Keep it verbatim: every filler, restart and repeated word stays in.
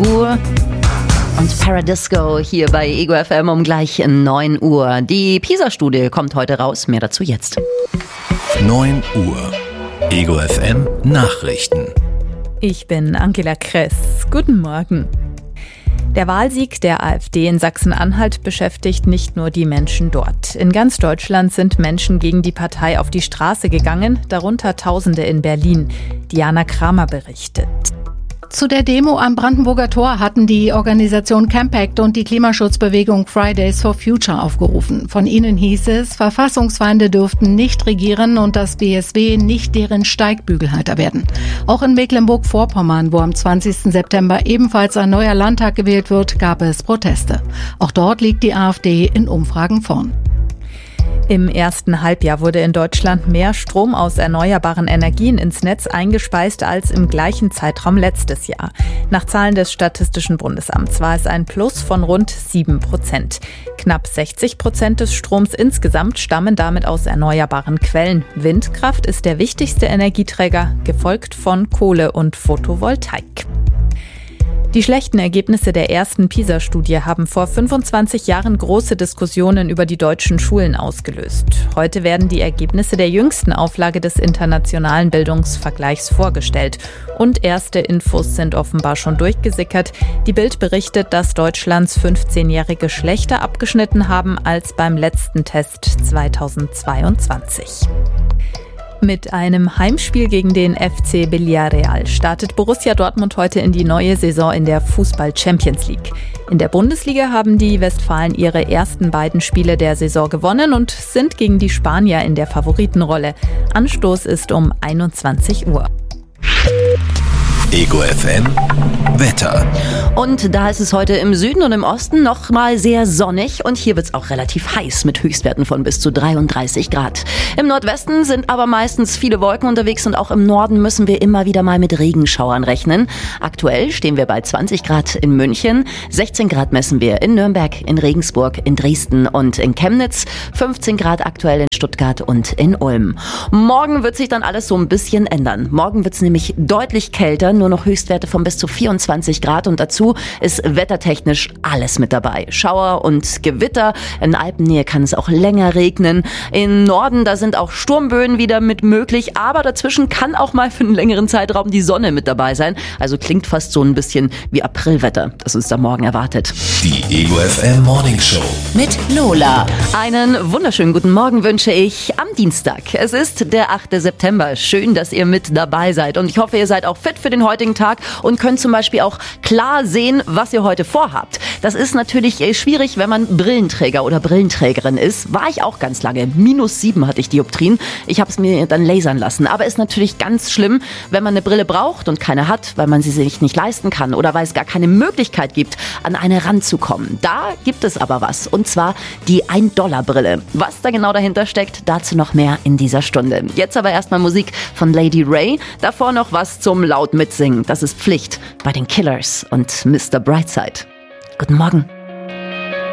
Aznavour und Paradisco hier bei Ego F M um gleich neun Uhr. Die PISA-Studie kommt heute raus, mehr dazu jetzt. neun Uhr. Ego F M Nachrichten. Ich bin Angela Kress. Guten Morgen. Der Wahlsieg der AfD in Sachsen-Anhalt beschäftigt nicht nur die Menschen dort. In ganz Deutschland sind Menschen gegen die Partei auf die Straße gegangen, darunter Tausende in Berlin. Diana Kramer berichtet. Zu der Demo am Brandenburger Tor hatten die Organisation Campact und die Klimaschutzbewegung Fridays for Future aufgerufen. Von ihnen hieß es, Verfassungsfeinde dürften nicht regieren und das B S W nicht deren Steigbügelhalter werden. Auch in Mecklenburg-Vorpommern, wo am zwanzigsten September ebenfalls ein neuer Landtag gewählt wird, gab es Proteste. Auch dort liegt die AfD in Umfragen vorn. Im ersten Halbjahr wurde in Deutschland mehr Strom aus erneuerbaren Energien ins Netz eingespeist als im gleichen Zeitraum letztes Jahr. Nach Zahlen des Statistischen Bundesamts war es ein Plus von rund sieben Prozent. Knapp sechzig Prozent des Stroms insgesamt stammen damit aus erneuerbaren Quellen. Windkraft ist der wichtigste Energieträger, gefolgt von Kohle und Photovoltaik. Die schlechten Ergebnisse der ersten PISA-Studie haben vor fünfundzwanzig Jahren große Diskussionen über die deutschen Schulen ausgelöst. Heute werden die Ergebnisse der jüngsten Auflage des internationalen Bildungsvergleichs vorgestellt. Und erste Infos sind offenbar schon durchgesickert. Die Bild berichtet, dass Deutschlands fünfzehnjährige schlechter abgeschnitten haben als beim letzten Test zweitausendzweiundzwanzig. Mit einem Heimspiel gegen den F C Villarreal startet Borussia Dortmund heute in die neue Saison in der Fußball-Champions League. In der Bundesliga haben die Westfalen ihre ersten beiden Spiele der Saison gewonnen und sind gegen die Spanier in der Favoritenrolle. Anstoß ist um einundzwanzig Uhr. Ego F M Wetter. Und da ist es heute im Süden und im Osten noch mal sehr sonnig und hier wird es auch relativ heiß mit Höchstwerten von bis zu dreiunddreißig Grad. Im Nordwesten sind aber meistens viele Wolken unterwegs und auch im Norden müssen wir immer wieder mal mit Regenschauern rechnen. Aktuell stehen wir bei zwanzig Grad in München, sechzehn Grad messen wir in Nürnberg, in Regensburg, in Dresden und in Chemnitz, fünfzehn Grad aktuell in Stuttgart und in Ulm. Morgen wird sich dann alles so ein bisschen ändern. Morgen wird es nämlich deutlich kälter, nur noch Höchstwerte von bis zu vierundzwanzig Grad und dazu ist wettertechnisch alles mit dabei. Schauer und Gewitter, in Alpennähe kann es auch länger regnen. Im Norden, da sind auch Sturmböen wieder mit möglich, aber dazwischen kann auch mal für einen längeren Zeitraum die Sonne mit dabei sein. Also klingt fast so ein bisschen wie Aprilwetter, das uns da morgen erwartet. Die Ego F M Morning Show mit Lola. Einen wunderschönen guten Morgen wünsche ich am Dienstag. Es ist der achte September. Schön, dass ihr mit dabei seid und ich hoffe, ihr seid auch fit für den heutigen Tag und könnt zum Beispiel auch klar sehen, was ihr heute vorhabt. Das ist natürlich schwierig, wenn man Brillenträger oder Brillenträgerin ist. War ich auch ganz lange. Minus sieben hatte ich Dioptrien. Ich habe es mir dann lasern lassen. Aber ist natürlich ganz schlimm, wenn man eine Brille braucht und keine hat, weil man sie sich nicht leisten kann oder weil es gar keine Möglichkeit gibt, an eine ranzukommen. Da gibt es aber was. Und zwar die ein-Dollar-Brille. Was da genau dahinter steckt, dazu noch mehr in dieser Stunde. Jetzt aber erstmal Musik von Lady Ray. Davor noch was zum laut mitsingen. Das ist Pflicht bei den Killers und Mister Brightside. Guten Morgen.